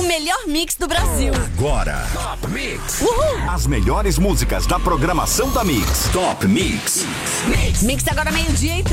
melhor mix do Brasil. Agora, Top Mix. As melhores músicas da programação da Mix. Top Mix. Mix agora 12:03.